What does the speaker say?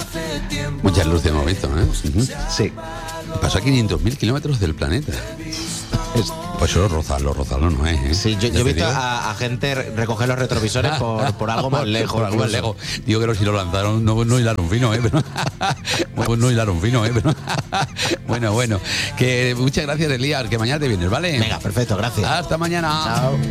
Muchas luces hemos visto, ¿eh? Sí. Pasó a 500.000 kilómetros del planeta. Pues eso lo rozalo no es, ¿eh? Sí, yo he visto a gente recoger los retrovisores por algo más lejos. Por algo más lejos. Digo que si lo lanzaron no hilaron fino, ¿eh? Pero, no hilaron fino, ¿eh? Pero, bueno, que muchas gracias, Elías, que mañana te vienes, ¿vale? Venga, perfecto, gracias. Hasta mañana. Chao.